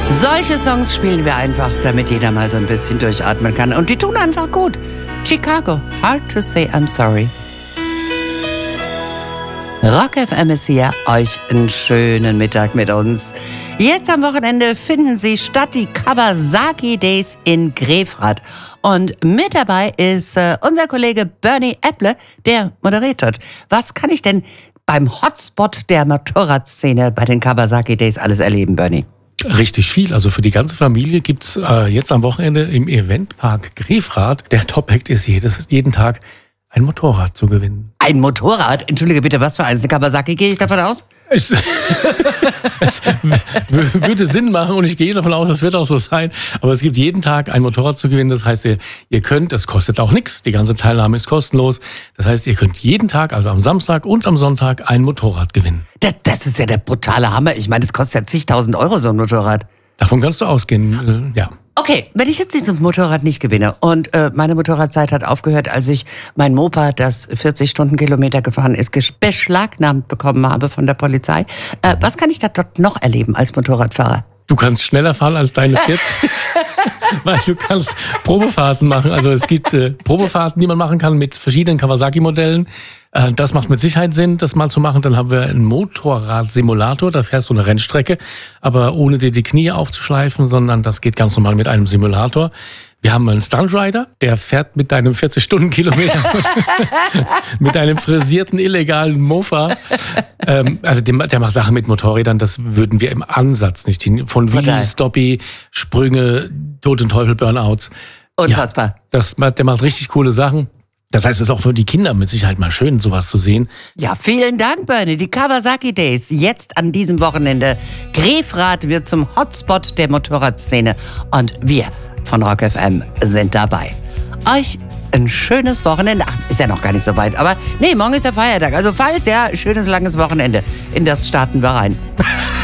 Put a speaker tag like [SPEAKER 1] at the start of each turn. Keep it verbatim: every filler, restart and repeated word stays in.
[SPEAKER 1] Solche Songs spielen wir einfach, damit jeder mal so ein bisschen durchatmen kann. Und die tun einfach gut. Chicago, Hard to Say I'm Sorry. Rock F M ist hier, euch einen schönen Mittag mit uns. Jetzt am Wochenende finden sie statt, die Kawasaki Days in Grefrath. Und mit dabei ist äh, unser Kollege Bernie Epple, der moderiert dort. Was kann ich denn beim Hotspot der Motorradszene bei den Kawasaki Days alles erleben, Bernie?
[SPEAKER 2] Richtig viel. Also für die ganze Familie gibt's äh, jetzt am Wochenende im Eventpark Grefrath. Der Top-Act ist jedes, jeden Tag ein Motorrad zu gewinnen.
[SPEAKER 1] Ein Motorrad? Entschuldige bitte, was für eins? Eine Kawasaki, gehe ich davon aus?
[SPEAKER 2] Es, es würde Sinn machen und ich gehe davon aus, das wird auch so sein. Aber es gibt jeden Tag ein Motorrad zu gewinnen. Das heißt, ihr, ihr könnt, das kostet auch nichts. Die ganze Teilnahme ist kostenlos. Das heißt, ihr könnt jeden Tag, also am Samstag und am Sonntag, ein Motorrad gewinnen.
[SPEAKER 1] Das, das ist ja der brutale Hammer. Ich meine, das kostet ja zigtausend Euro, so ein Motorrad.
[SPEAKER 2] Davon kannst du ausgehen, äh, ja.
[SPEAKER 1] Okay, wenn ich jetzt dieses Motorrad nicht gewinne und äh, meine Motorradzeit hat aufgehört, als ich mein Moped, das vierzig Stundenkilometer gefahren ist, beschlagnahmt bekommen habe von der Polizei. Äh, was kann ich da dort noch erleben als Motorradfahrer?
[SPEAKER 2] Du kannst schneller fahren als deine vierzig, weil du kannst Probefahrten machen. Also es gibt äh, Probefahrten, die man machen kann mit verschiedenen Kawasaki-Modellen. Äh, das macht mit Sicherheit Sinn, das mal zu machen. Dann haben wir einen Motorradsimulator, da fährst du eine Rennstrecke, aber ohne dir die Knie aufzuschleifen, sondern das geht ganz normal mit einem Simulator. Wir haben einen Stuntrider, der fährt mit deinem vierzig Stundenkilometer mit einem frisierten, illegalen Mofa. Ähm, also der, der macht Sachen mit Motorrädern, das würden wir im Ansatz nicht hin. Von Wheelies, Stoppie, Sprünge, Tod und Teufel, Burnouts.
[SPEAKER 1] Unfassbar.
[SPEAKER 2] Ja, das, der macht richtig coole Sachen. Das heißt, es ist auch für die Kinder mit Sicherheit mal schön, sowas zu sehen.
[SPEAKER 1] Ja, vielen Dank, Bernie. Die Kawasaki Days jetzt an diesem Wochenende. Grefrath wird zum Hotspot der Motorradszene. Und wir von Rock F M sind dabei. Euch ein schönes Wochenende. Ach, ist ja noch gar nicht so weit. Aber nee, morgen ist ja Feiertag. Also falls ja, schönes langes Wochenende. In das starten wir rein.